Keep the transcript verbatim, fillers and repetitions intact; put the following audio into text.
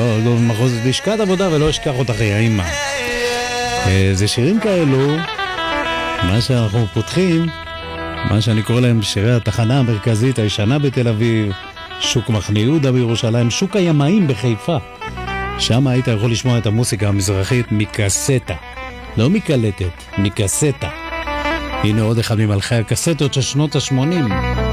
לא, לא מחוז לשכת עבודה ולא אשכח אותך יא אמא. זה שירים כאלו, מה שאנחנו פותחים, מה שאני קורא להם שירי התחנה המרכזית הישנה בתל אביב, שוק מחנה יהודה בירושלים, שוק הימאים בחיפה. שם היית יכול לשמוע את המוסיקה המזרחית מקסטה, לא מקלטת, מקסטה. הנה עוד אחד ממלכי הקסטות של שנות ה-שמונים.